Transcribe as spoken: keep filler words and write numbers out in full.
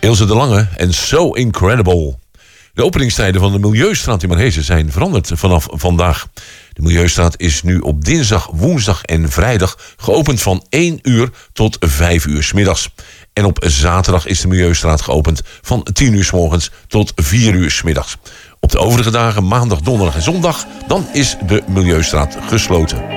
Ilse de Lange en So Incredible. De openingstijden van de Milieustraat in Maarhezen zijn veranderd vanaf vandaag. De Milieustraat is nu op dinsdag, woensdag en vrijdag geopend van één uur tot vijf uur 's middags. En op zaterdag is de Milieustraat geopend van tien uur 's morgens tot vier uur 's middags. Op de overige dagen, maandag, donderdag en zondag, dan is de Milieustraat gesloten.